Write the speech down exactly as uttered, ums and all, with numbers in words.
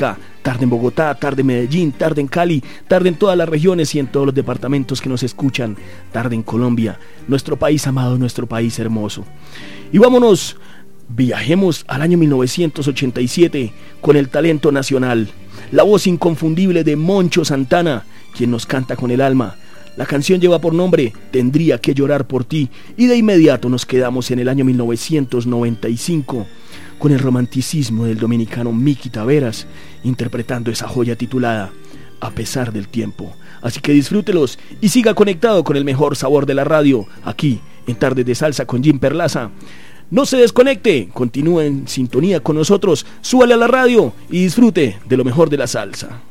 Boyacá, tarde en Bogotá, tarde en Medellín, tarde en Cali, tarde en todas las regiones y en todos los departamentos que nos escuchan, tarde en Colombia, nuestro país amado, nuestro país hermoso. Y vámonos, viajemos al año mil novecientos ochenta y siete con el talento nacional, la voz inconfundible de Moncho Santana, quien nos canta con el alma. La canción lleva por nombre Tendría que llorar por ti, y de inmediato nos quedamos en el año mil novecientos noventa y cinco con el romanticismo del dominicano Mickey Taveras interpretando esa joya titulada A pesar del tiempo. Así que disfrútelos y siga conectado con el mejor sabor de la radio, aquí en Tardes de Salsa con Jim Perlaza. No se desconecte, continúe en sintonía con nosotros, súbale a la radio y disfrute de lo mejor de la salsa.